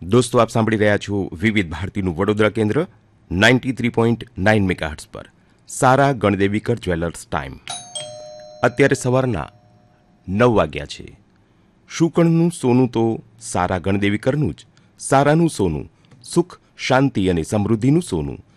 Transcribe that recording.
દોસ્તો, આપ સાંભળી રહ્યા છો વિવિધ ભારતીનું વડોદરા કેન્દ્ર 93.9 મેગાહર્ટ્ઝ પર સારા ગણદેવીકર જ્વેલર્સ ટાઈમ. અત્યારે સવારના 9 વાગ્યા છે. શુકણનું સોનું તો સારા ગણદેવીકરનું જ. સારાનું સોનું સુખ, શાંતિ અને સમૃદ્ધિનું સોનું.